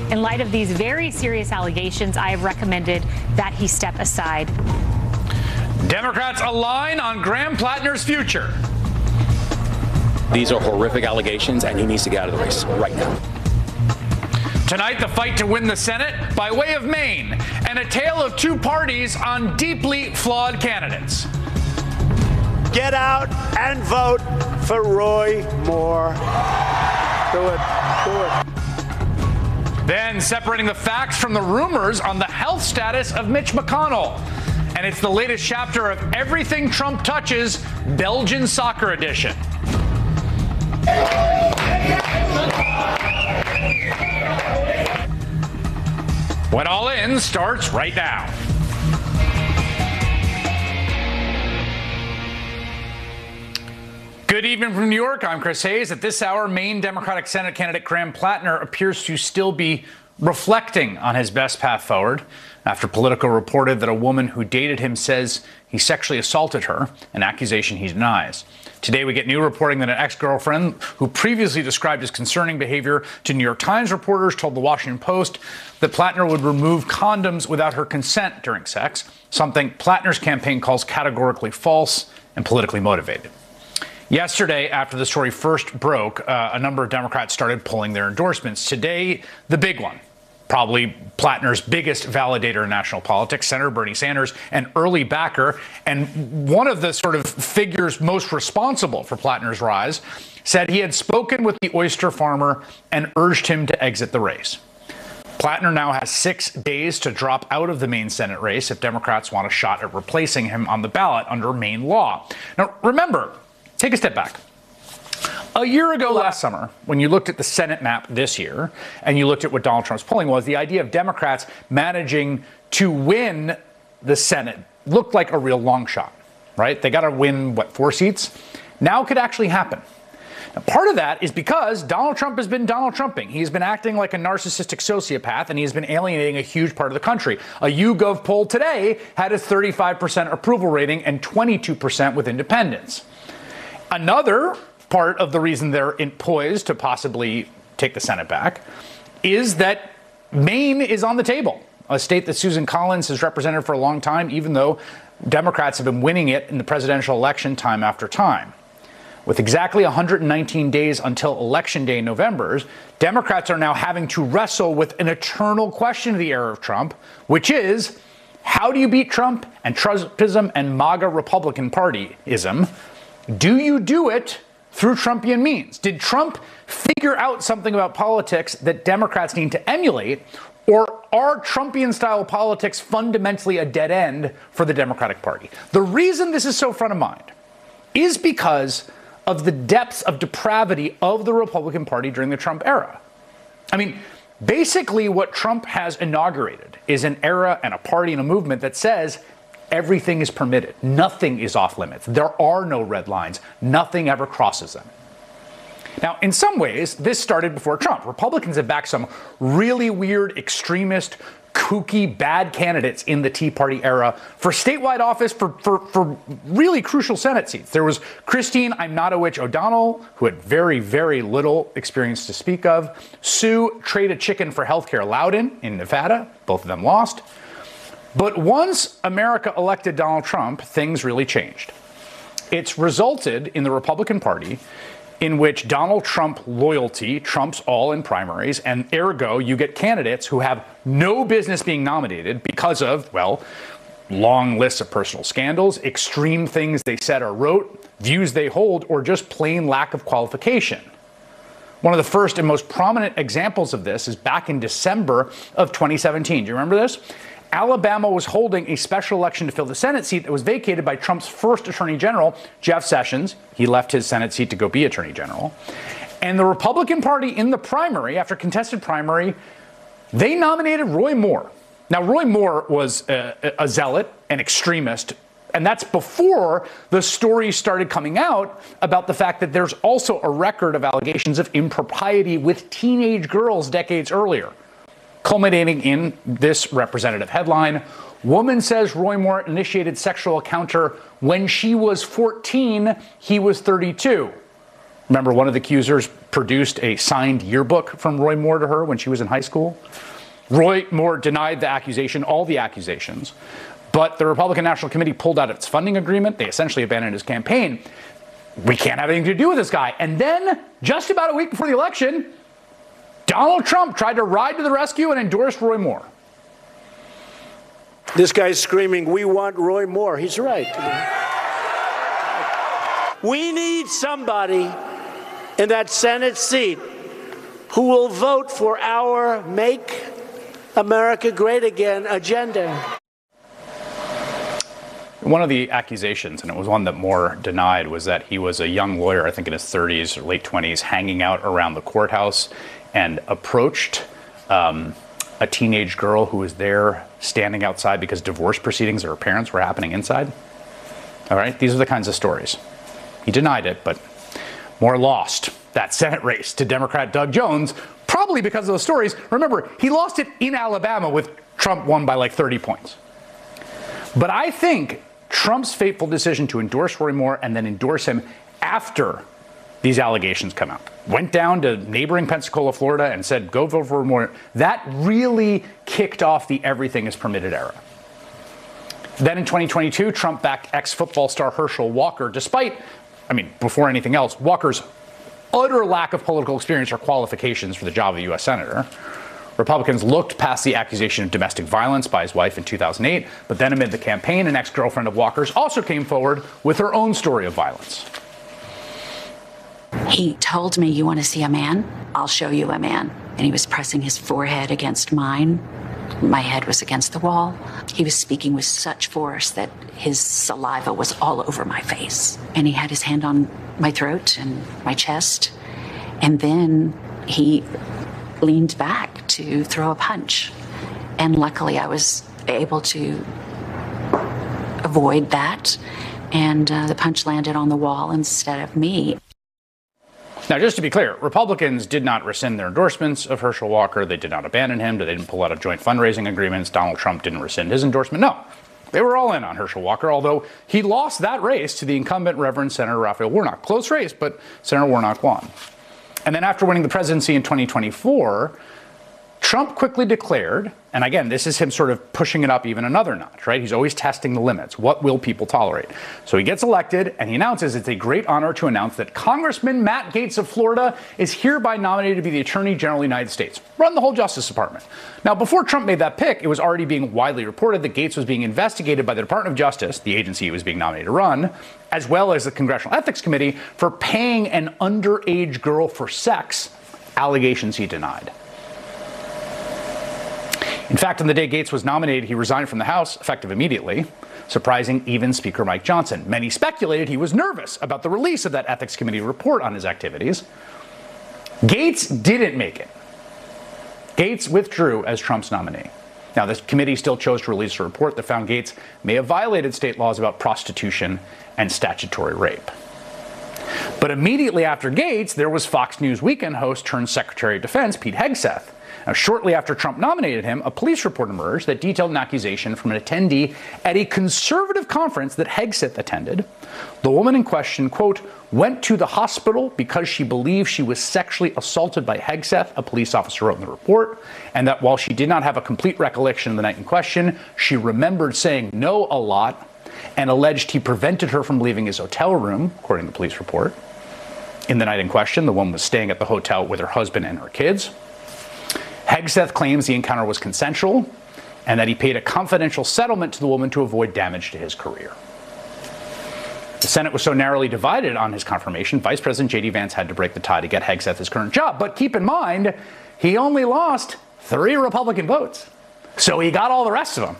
In light of these very serious allegations, I have recommended that he step aside. Democrats align on Graham Plattner's future. These are horrific allegations, and he needs to get out of the race right now. Tonight, the fight to win the Senate by way of Maine, and a tale of two parties on deeply flawed candidates. Get out and vote for Roy Moore. Do it. Do it. Then separating the facts from the rumors on the health status of Mitch McConnell. And it's the latest chapter of Everything Trump Touches, Belgian Soccer Edition. When All In starts right now. Good evening from New York. I'm Chris Hayes. At this hour, Maine Democratic Senate candidate Graham Plattner appears to still be reflecting on his best path forward after Politico reported that a woman who dated him says he sexually assaulted her, an accusation he denies. Today, we get new reporting that an ex-girlfriend who previously described his concerning behavior to New York Times reporters told the Washington Post that Plattner would remove condoms without her consent during sex, something Plattner's campaign calls categorically false and politically motivated. Yesterday, after the story first broke, a number of Democrats started pulling their endorsements. Today, the big one, probably Plattner's biggest validator in national politics, Senator Bernie Sanders, an early backer, and one of the sort of figures most responsible for Plattner's rise, said he had spoken with the oyster farmer and urged him to exit the race. Plattner now has 6 days to drop out of the Maine Senate race if Democrats want a shot at replacing him on the ballot under Maine law. Now, remember, take a step back. A year ago last summer, when you looked at the Senate map this year and you looked at what Donald Trump's polling was, the idea of Democrats managing to win the Senate looked like a real long shot, right? They got to win, 4 seats? Now it could actually happen. Now, part of that is because Donald Trump has been Donald Trumping. He's been acting like a narcissistic sociopath, and he's been alienating a huge part of the country. A YouGov poll today had a 35% approval rating and 22% with independents. Another part of the reason they're poised to possibly take the Senate back is that Maine is on the table, a state that Susan Collins has represented for a long time, even though Democrats have been winning it in the presidential election time after time. With exactly 119 days until Election Day in November, Democrats are now having to wrestle with an eternal question of the era of Trump, which is, how do you beat Trump and Trumpism and MAGA Republican Partyism? Do you do it through Trumpian means? Did Trump figure out something about politics that Democrats need to emulate, or are Trumpian-style politics fundamentally a dead end for the Democratic Party? The reason this is so front of mind is because of the depths of depravity of the Republican Party during the Trump era. I mean, basically what Trump has inaugurated is an era and a party and a movement that says everything is permitted. Nothing is off limits. There are no red lines. Nothing ever crosses them. Now, in some ways, this started before Trump. Republicans have backed some really weird, extremist, kooky, bad candidates in the Tea Party era for statewide office for really crucial Senate seats. There was Christine I'm Not a Witch O'Donnell, who had very, very little experience to speak of. Sue Trade a Chicken for Healthcare Loudon in Nevada. Both of them lost. But once America elected Donald Trump, things really changed. It's resulted in the Republican Party in which Donald Trump loyalty trumps all in primaries, and ergo, you get candidates who have no business being nominated because of, well, long lists of personal scandals, extreme things they said or wrote, views they hold, or just plain lack of qualification. One of the first and most prominent examples of this is back in December of 2017. Do you remember this? Alabama was holding a special election to fill the Senate seat that was vacated by Trump's first Attorney General, Jeff Sessions. He left his Senate seat to go be Attorney General. And the Republican Party in the primary, after contested primary, they nominated Roy Moore. Now, Roy Moore was a zealot, an extremist, and that's before the story started coming out about the fact that there's also a record of allegations of impropriety with teenage girls decades earlier, culminating in this representative headline: Woman says Roy Moore initiated sexual encounter when she was 14, he was 32. Remember, one of the accusers produced a signed yearbook from Roy Moore to her when she was in high school. Roy Moore denied the accusation, all the accusations, but the Republican National Committee pulled out its funding agreement. They essentially abandoned his campaign. We can't have anything to do with this guy. And then, just about a week before the election, Donald Trump tried to ride to the rescue and endorsed Roy Moore. This guy's screaming, "We want Roy Moore." He's right. We need somebody in that Senate seat who will vote for our Make America Great Again agenda. One of the accusations, and it was one that Moore denied, was that he was a young lawyer, I think in his 30s or late 20s, hanging out around the courthouse and approached a teenage girl who was there standing outside because divorce proceedings of her parents were happening inside. All right, these are the kinds of stories. He denied it, but Moore lost that Senate race to Democrat Doug Jones, probably because of those stories. Remember, he lost it in Alabama with Trump won by like 30 points. But I think Trump's fateful decision to endorse Roy Moore and then endorse him after these allegations come out, went down to neighboring Pensacola, Florida, and said, go vote for Roy Moore, that really kicked off the everything is permitted era. Then in 2022, Trump backed ex-football star Herschel Walker, despite, before anything else, Walker's utter lack of political experience or qualifications for the job of a U.S. Senator. Republicans looked past the accusation of domestic violence by his wife in 2008, but then amid the campaign, an ex-girlfriend of Walker's also came forward with her own story of violence. He told me, "You want to see a man? I'll show you a man." And he was pressing his forehead against mine. My head was against the wall. He was speaking with such force that his saliva was all over my face. And he had his hand on my throat and my chest. And then he leaned back to throw a punch. And luckily I was able to avoid that. And the punch landed on the wall instead of me. Now, just to be clear, Republicans did not rescind their endorsements of Herschel Walker. They did not abandon him. They didn't pull out of joint fundraising agreements. Donald Trump didn't rescind his endorsement. No, they were all in on Herschel Walker, although he lost that race to the incumbent Reverend Senator Raphael Warnock. Close race, but Senator Warnock won. And then after winning the presidency in 2024, Trump quickly declared, and again, this is him sort of pushing it up even another notch, right? He's always testing the limits. What will people tolerate? So he gets elected, and he announces it's a great honor to announce that Congressman Matt Gaetz of Florida is hereby nominated to be the Attorney General of the United States, run the whole Justice Department. Now, before Trump made that pick, it was already being widely reported that Gaetz was being investigated by the Department of Justice, the agency he was being nominated to run, as well as the Congressional Ethics Committee, for paying an underage girl for sex, allegations he denied. In fact, on the day Gaetz was nominated, he resigned from the House, effective immediately, surprising even Speaker Mike Johnson. Many speculated he was nervous about the release of that Ethics Committee report on his activities. Gaetz didn't make it. Gaetz withdrew as Trump's nominee. Now, this committee still chose to release a report that found Gaetz may have violated state laws about prostitution and statutory rape. But immediately after Gaetz, there was Fox News Weekend host turned Secretary of Defense Pete Hegseth. Now, shortly after Trump nominated him, a police report emerged that detailed an accusation from an attendee at a conservative conference that Hegseth attended. The woman in question, quote, went to the hospital because she believed she was sexually assaulted by Hegseth, a police officer wrote in the report, and that while she did not have a complete recollection of the night in question, she remembered saying no a lot and alleged he prevented her from leaving his hotel room, according to the police report. In the night in question, the woman was staying at the hotel with her husband and her kids. Hegseth claims the encounter was consensual and that he paid a confidential settlement to the woman to avoid damage to his career. The Senate was so narrowly divided on his confirmation, Vice President J.D. Vance had to break the tie to get Hegseth his current job. But keep in mind, he only lost 3 Republican votes. So he got all the rest of them.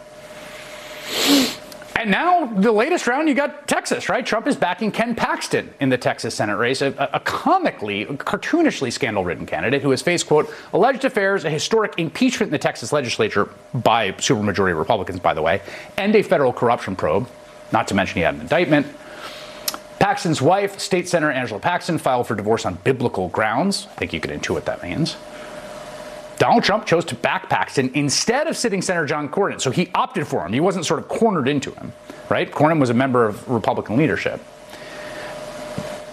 And now, the latest round, you got Texas, right? Trump is backing Ken Paxton in the Texas Senate race, a cartoonishly scandal-ridden candidate who has faced, quote, alleged affairs, a historic impeachment in the Texas legislature by supermajority Republicans, by the way, and a federal corruption probe, not to mention he had an indictment. Paxton's wife, State Senator Angela Paxton, filed for divorce on biblical grounds. I think you can intuit what that means. Donald Trump chose to back Paxton instead of sitting Senator John Cornyn, so he opted for him. He wasn't sort of cornered into him, right? Cornyn was a member of Republican leadership.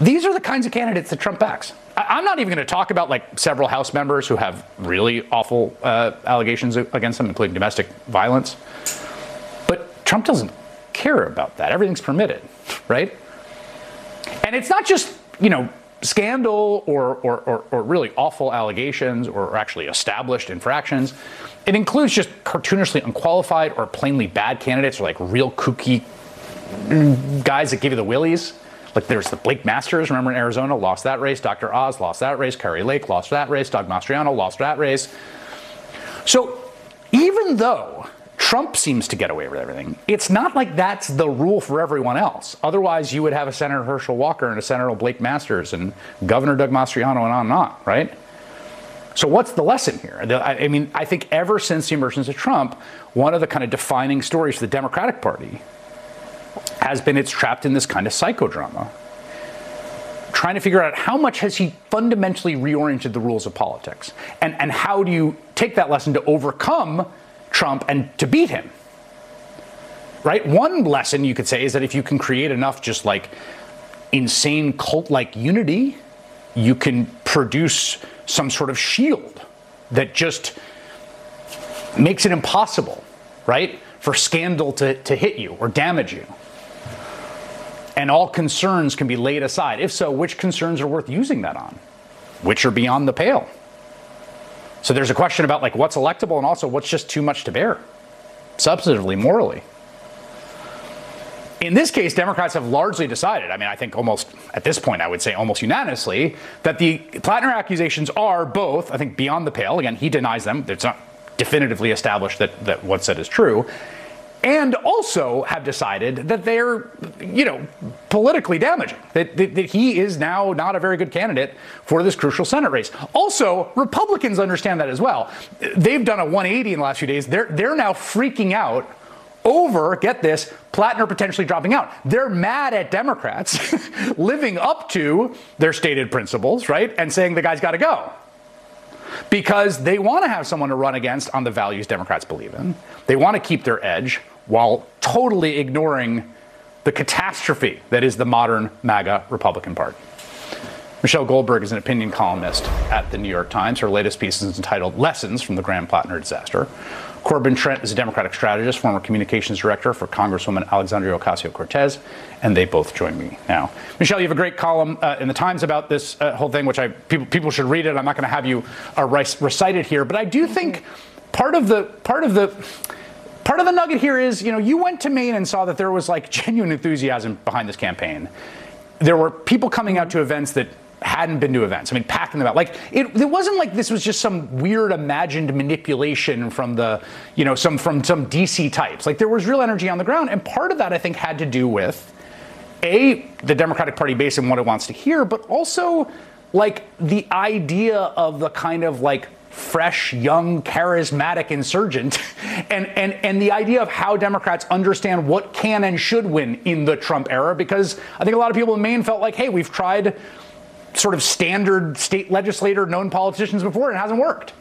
These are the kinds of candidates that Trump backs. I'm not even going to talk about like several House members who have really awful allegations against them, including domestic violence. But Trump doesn't care about that. Everything's permitted, right? And it's not just, scandal or really awful allegations or actually established infractions. It includes just cartoonishly unqualified or plainly bad candidates or like real kooky guys that give you the willies. Like there's the Blake Masters, remember, in Arizona, lost that race. Dr. Oz lost that race. Kari Lake lost that race. Doug Mastriano lost that race. So even though Trump seems to get away with everything, it's not like that's the rule for everyone else. Otherwise, you would have a Senator Herschel Walker and a Senator Blake Masters and Governor Doug Mastriano and on, right? So what's the lesson here? I mean, I think ever since the emergence of Trump, one of the kind of defining stories for the Democratic Party has been it's trapped in this kind of psychodrama, trying to figure out how much has he fundamentally reoriented the rules of politics, and how do you take that lesson to overcome Trump and to beat him, right? One lesson you could say is that if you can create enough just like insane cult-like unity, you can produce some sort of shield that just makes it impossible, right, for scandal to hit you or damage you. And all concerns can be laid aside. If so, which concerns are worth using that on? Which are beyond the pale? So there's a question about like what's electable and also what's just too much to bear, substantively, morally. In this case, Democrats have largely decided, I mean, I think almost at this point, I would say almost unanimously, that the Plattner accusations are both, I think, beyond the pale. Again, he denies them. It's not definitively established that what's said is true. And also have decided that they're, politically damaging, that he is now not a very good candidate for this crucial Senate race. Also, Republicans understand that as well. They've done a 180 in the last few days. They're now freaking out over, get this, Plattner potentially dropping out. They're mad at Democrats living up to their stated principles, right? And saying the guy's got to go. Because they want to have someone to run against on the values Democrats believe in. They want to keep their edge while totally ignoring the catastrophe that is the modern MAGA Republican Party. Michelle Goldberg is an opinion columnist at the New York Times. Her latest piece is entitled Lessons from the Graham-Plattner Disaster. Corbin Trent is a Democratic strategist, former communications director for Congresswoman Alexandria Ocasio-Cortez, and they both join me now. Michelle, you have a great column in the Times about this whole thing, which people should read it. I'm not going to have you recite it here, but I do think part of the nugget here is, you went to Maine and saw that there was like genuine enthusiasm behind this campaign. There were people coming out to events that hadn't been to events. I mean, packing them out. Like it wasn't like this was just some weird imagined manipulation from the, from some DC types. Like there was real energy on the ground. And part of that, I think, had to do with the Democratic Party base and what it wants to hear, but also like the idea of the kind of like fresh, young, charismatic insurgent and the idea of how Democrats understand what can and should win in the Trump era, because I think a lot of people in Maine felt like, hey, we've tried sort of standard state legislator known politicians before and it hasn't worked.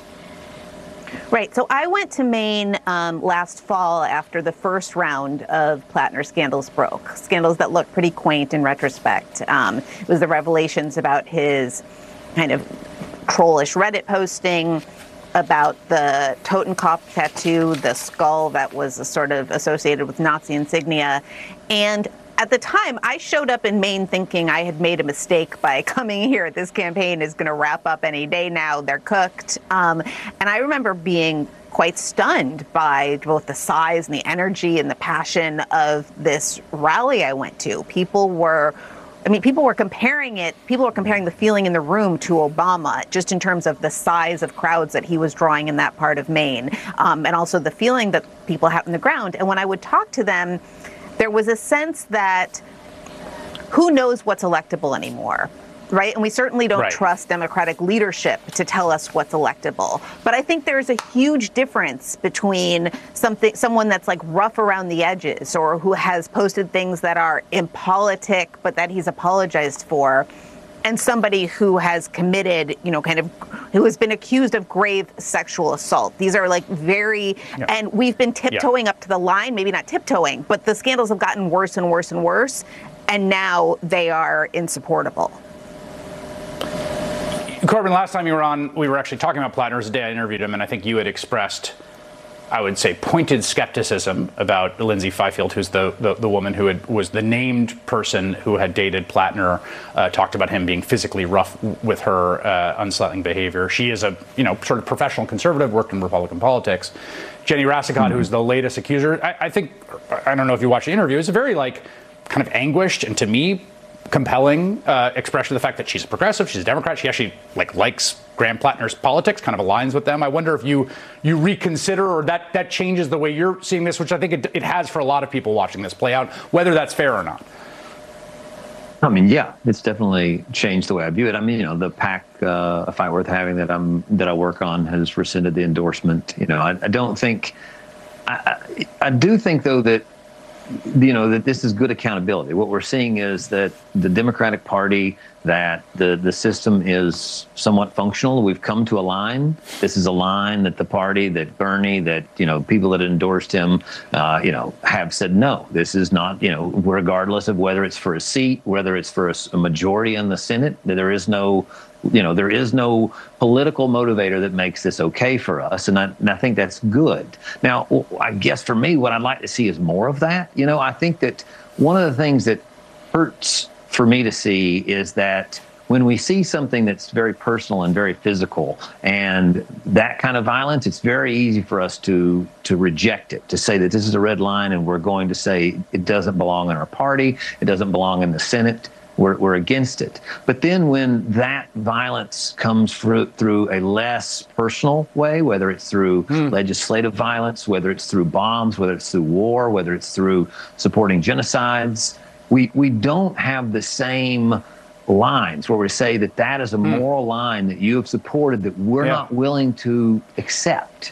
Right. So I went to Maine last fall after the first round of Plattner scandals broke, scandals that look pretty quaint in retrospect. It was the revelations about his kind of trollish Reddit posting, about the Totenkopf tattoo, the skull that was sort of associated with Nazi insignia. And at the time, I showed up in Maine thinking I had made a mistake by coming here. This campaign is going to wrap up any day now. They're cooked. And I remember being quite stunned by both the size and the energy and the passion of this rally I went to. People were comparing the feeling in the room to Obama, just in terms of the size of crowds that he was drawing in that part of Maine, and also the feeling that people have on the ground. And when I would talk to them, there was a sense that who knows what's electable anymore, right? And we certainly don't trust Democratic leadership to tell us what's electable. But I think there's a huge difference between someone that's like rough around the edges or who has posted things that are impolitic but that he's apologized for, and somebody who has committed, who has been accused of grave sexual assault. These are like and we've been tiptoeing up to the line, maybe not tiptoeing, but the scandals have gotten worse and worse and worse. and now they are insupportable. Corbin, last time you were on, we were actually talking about Plattner. It was the day I interviewed him, and I think you had expressed, I would say, pointed skepticism about Lindsay Fifield, who's the woman who was the named person who had dated Plattner, talked about him being physically rough with her, unsettling behavior. She is a sort of professional conservative, worked in Republican politics. Jenny Rassicot, who's the latest accuser, I think, I don't know if you watched the interview, it's a very kind of anguished and, to me, compelling expression of the fact that she's a progressive, she's a Democrat, she actually likes Graham Plattner's politics, kind of aligns with them. I wonder if you reconsider, or that changes the way you're seeing this, which I think it has for a lot of people watching this play out, whether that's fair or not. I mean, yeah, it's definitely changed the way I view it. I mean, the PAC, A Fight Worth Having that I work on has rescinded the endorsement. I don't think, I do think though that that this is good accountability. What we're seeing is that the Democratic Party, that the system is somewhat functional. We've come to a line. This is a line that the party, that Bernie, that, people that endorsed him, have said, no, this is not, regardless of whether it's for a seat, whether it's for a majority in the Senate, there is no political motivator that makes this okay for us. And I think that's good. Now, I guess for me, what I'd like to see is more of that. I think that one of the things that hurts for me to see is that when we see something that's very personal and very physical and that kind of violence, it's very easy for us to reject it, to say that this is a red line and we're going to say it doesn't belong in our party, it doesn't belong in the Senate. We're against it. But then when that violence comes through a less personal way, whether it's through legislative violence, whether it's through bombs, whether it's through war, whether it's through supporting genocides, we don't have the same lines where we say that is a moral line that you have supported that we're not willing to accept.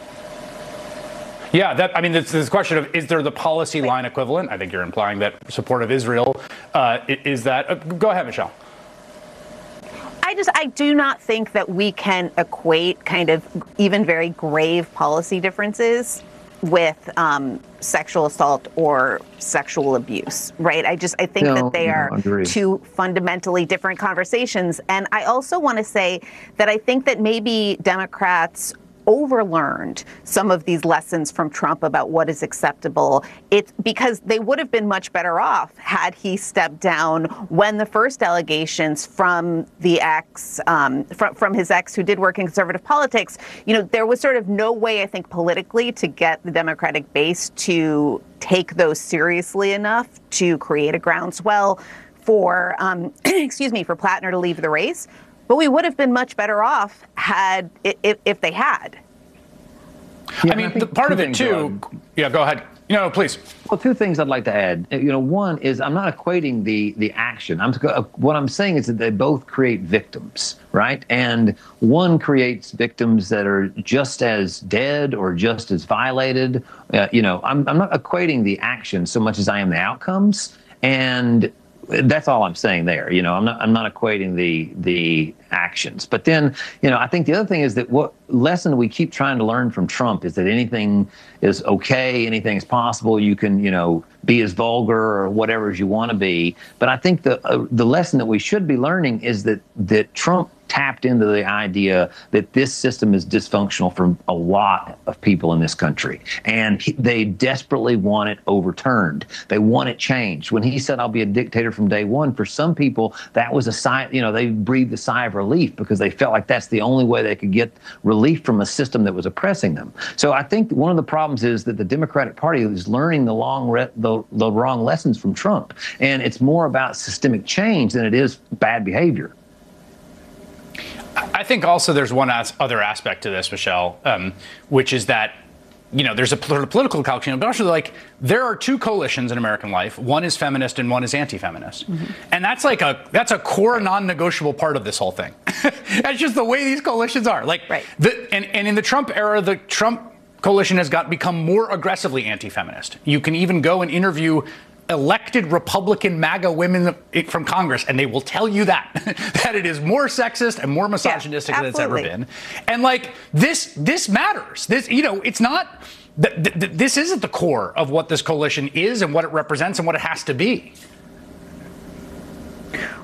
Yeah, this question of, is there the policy line equivalent? I think you're implying that support of Israel is that. Go ahead, Michelle. I do not think that we can equate kind of even very grave policy differences with sexual assault or sexual abuse, right? I think that they are two fundamentally different conversations. And I also want to say that I think that maybe Democrats overlearned some of these lessons from Trump about what is acceptable. It's because they would have been much better off had he stepped down when the first allegations from the ex, from his ex who did work in conservative politics, there was sort of no way, I think, politically to get the Democratic base to take those seriously enough to create a groundswell for, for Plattner to leave the race. But we would have been much better off if they had. Yeah, I mean, part of it too. Yeah, go ahead. No, please. Well, two things I'd like to add. One is I'm not equating the action. What I'm saying is that they both create victims, right? And one creates victims that are just as dead or just as violated. I'm not equating the action so much as I am the outcomes. And that's all I'm saying there. I'm not equating the actions. But then, I think the other thing is that what lesson we keep trying to learn from Trump is that anything is okay, anything is possible. You can, be as vulgar or whatever as you want to be. But I think the lesson that we should be learning is that Trump tapped into the idea that this system is dysfunctional for a lot of people in this country. And they desperately want it overturned. They want it changed. When he said, I'll be a dictator from day one, for some people, that was a sigh, they breathed a sigh of relief because they felt like that's the only way they could get relief from a system that was oppressing them. So I think one of the problems is that the Democratic Party is learning the wrong lessons from Trump. And it's more about systemic change than it is bad behavior. I think also there's one other aspect to this, Michelle, which is that, there's a political calculation, but also there are two coalitions in American life. One is feminist and one is anti-feminist. Mm-hmm. And that's a core non-negotiable part of this whole thing. That's just the way these coalitions are. Right. And in the Trump era, the Trump coalition has become more aggressively anti-feminist. You can even go and interview elected Republican MAGA women from Congress, and they will tell you that it is more sexist and more misogynistic than it's ever been. And this matters. It's not. This isn't the core of what this coalition is and what it represents and what it has to be.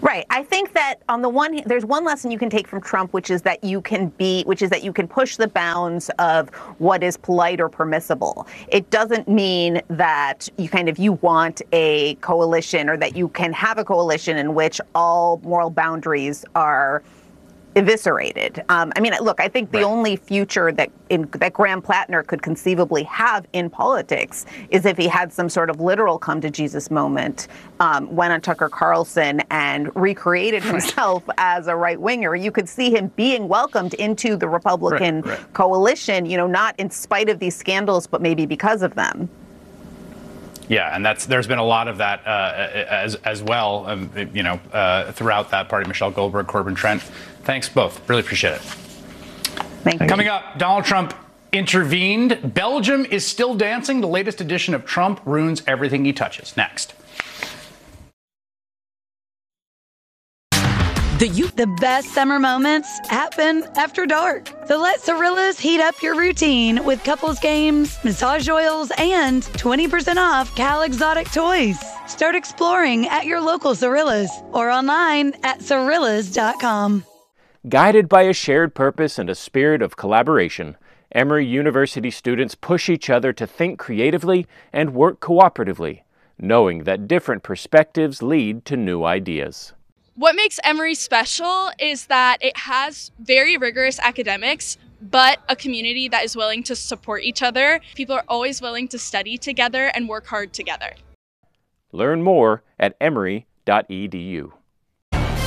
Right. I think that on the one hand, there's one lesson you can take from Trump, which is that you can push the bounds of what is polite or permissible. It doesn't mean that you want a coalition, or that you can have a coalition in which all moral boundaries are eviscerated. Look, I think the only future that Graham Plattner could conceivably have in politics is if he had some sort of literal come to Jesus moment, went on Tucker Carlson and recreated himself as a right winger. You could see him being welcomed into the Republican coalition, not in spite of these scandals, but maybe because of them. Yeah, and there's been a lot of that as well, throughout that party. Michelle Goldberg, Corbin Trent. Thanks both. Really appreciate it. Thank you. Coming up, Donald Trump intervened. Belgium is still dancing. The latest edition of Trump ruins everything he touches. Next. The best summer moments happen after dark. So let Cirillas heat up your routine with couples games, massage oils, and 20% off Cal Exotic toys. Start exploring at your local Cirillas or online at Cirillas.com. Guided by a shared purpose and a spirit of collaboration, Emory University students push each other to think creatively and work cooperatively, knowing that different perspectives lead to new ideas. What makes Emory special is that it has very rigorous academics, but a community that is willing to support each other. People are always willing to study together and work hard together. Learn more at emory.edu.